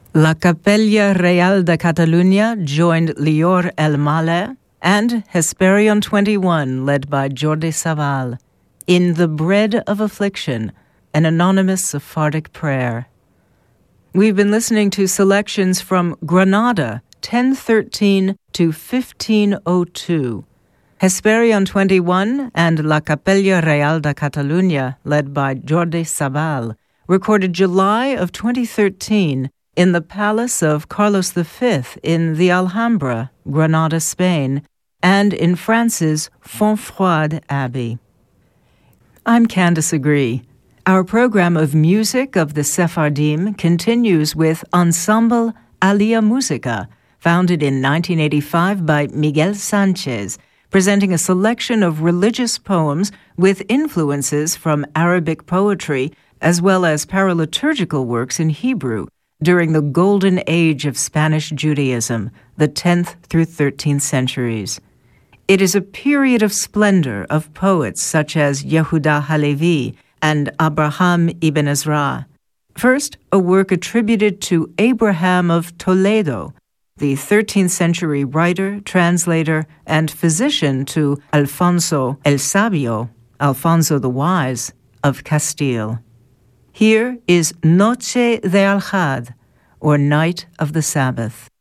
La Capella Real de Catalunya joined Lior El Male and Hesperion 21, led by Jordi Savall, in The Bread of Affliction, an anonymous Sephardic prayer. We've been listening to selections from Granada, 1013 to 1502, Hesperion 21 and La Capella Real de Catalunya, led by Jordi Savall, recorded July of 2013 in the palace of Carlos V in the Alhambra, Granada, Spain, and in France's Fontfroide Abbey. I'm Candice Agree. Our program of music of the Sephardim continues with Ensemble Alia Musica, founded in 1985 by Miguel Sanchez, presenting a selection of religious poems with influences from Arabic poetry as well as paraliturgical works in Hebrew during the golden age of Spanish Judaism, the 10th through 13th centuries. It is a period of splendor of poets such as Yehuda Halevi and Abraham ibn Ezra. First, a work attributed to Abraham of Toledo, the 13th century writer, translator, and physician to Alfonso el Sabio, Alfonso the Wise, of Castile. Here is Noche de Al-Had, or Night of the Sabbath.